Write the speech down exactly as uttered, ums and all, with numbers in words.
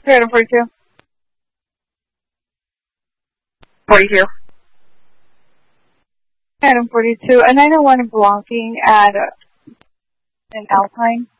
Item forty-two. forty-two. Item forty-two. A nine oh one blocking at uh, an Alpine.